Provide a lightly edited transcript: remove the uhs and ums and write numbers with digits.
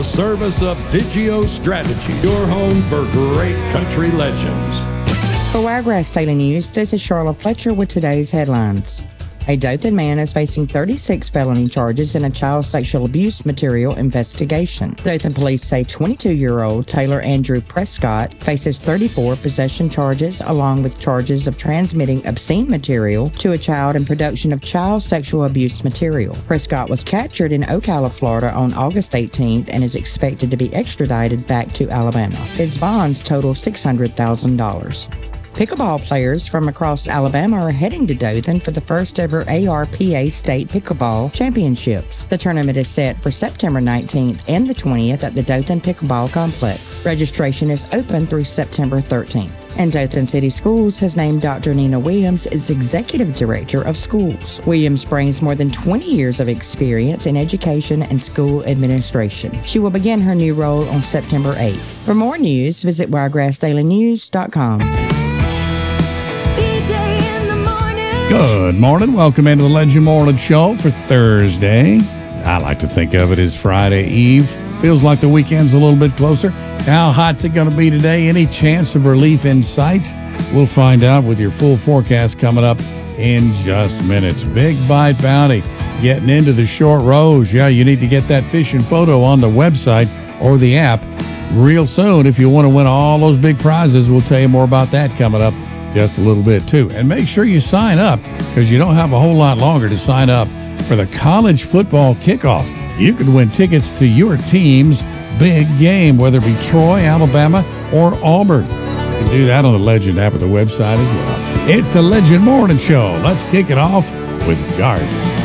Service of Digio Strategy, your home for great country legends. For Wiregrass Daily News, this is Charlotte Fletcher with today's headlines. A Dothan man is facing 36 felony charges in a child sexual abuse material investigation. Dothan police say 22-year-old Taylor Andrew Prescott faces 34 possession charges along with charges of transmitting obscene material to a child and production of child sexual abuse material. Prescott was captured in Ocala, Florida on August 18th and is expected to be extradited back to Alabama. His bonds total $600,000. Pickleball players from across Alabama are heading to Dothan for the first ever ARPA State Pickleball Championships. The tournament is set for September 19th and the 20th at the Dothan Pickleball Complex. Registration is open through September 13th. And Dothan City Schools has named Dr. Nina Williams as Executive Director of Schools. Williams brings more than 20 years of experience in education and school administration. She will begin her new role on September 8th. For more news, visit wiregrassdailynews.com. Good morning. Welcome into the Legend Morning Show for Thursday. I like to think of it as Friday Eve. Feels like the weekend's a little bit closer. How hot's it going to be today? Any chance of relief in sight? We'll find out with your full forecast coming up in just minutes. Big Bite Bounty getting into the short rows. Yeah, you need to get that fishing photo on the website or the app real soon if you want to win all those big prizes. We'll tell you more about that coming up just a little bit too. And make sure you sign up because you don't have a whole lot longer to sign up for the college football kickoff. You could win tickets to your team's big game, whether it be Troy, Alabama, or Auburn. You can do that on the Legend app of the website as well. It's the Legend Morning Show. Let's kick it off with Garden.